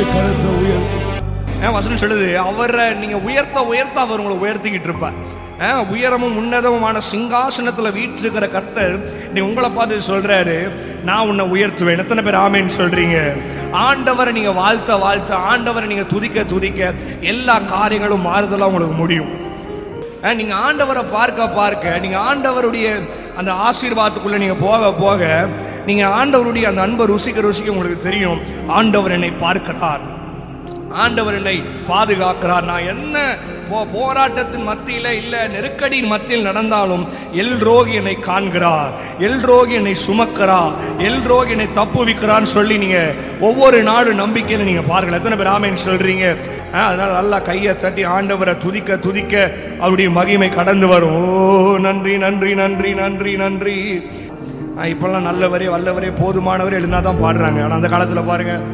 கருத்தை உயர்த்தி வசனம் சொல்லுது, அவரை நீங்க உயர்த்த உயர்த்த அவர் உங்களை உயர்த்திக்கிட்டு இருப்பார். உயரமும் உன்னதமுமான சிங்காசனத்துல வீற்றிருக்கிற கர்த்தர் நீ உங்களை பார்த்து சொல்றாரு, நான் உன்னை உயர்த்துவேன். எத்தனை பேர் ஆமேன்னு சொல்றீங்க? ஆண்டவரை நீங்க வாழ்த்த வாழ்த்த, ஆண்டவரை நீங்க துதிக்க துதிக்க எல்லா காரியங்களும் மாறுதலா உங்களுக்கு முடியும். நீங்க ஆண்டவரை பார்க்க பார்க்க, நீங்க ஆண்டவருடைய அந்த ஆசீர்வாதத்துக்குள்ள நீங்க போக போக, நீங்க ஆண்டவருடைய அந்த அன்பை ருசிக்க ருசிக்க உங்களுக்கு தெரியும், ஆண்டவர் என்னை பார்க்கிறார், ஆண்டவர் என்னை பாதுகாக்கிறார். நான் என்ன போராட்டத்தின் மத்தியில இல்ல நெருக்கடியின் மத்தியில் நடந்தாலும் எல்ரோகி என்னை காண்கிறார், எல்ரோகி என்னை சுமக்கிறார், எல்ரோகி என்னை தப்புவிக்கிறான்னு சொல்லி நீங்க ஒவ்வொரு நாளும் நம்பிக்கையில நீங்க பாருங்கள். எத்தனை பேர் ஆமென் சொல்றீங்க? அதனால நல்லா கையை தட்டி ஆண்டவரை துதிக்க துதிக்க அவருடைய மகிமை கடந்து வரும். ஓ நன்றி நன்றி நன்றி நன்றி நன்றி. இப்பெல்லாம் நல்லவரே வல்லவரே போதுமானவரே எழுந்தாதான் பாடுறாங்க. ஆனா அந்த காலத்துல பாருங்க,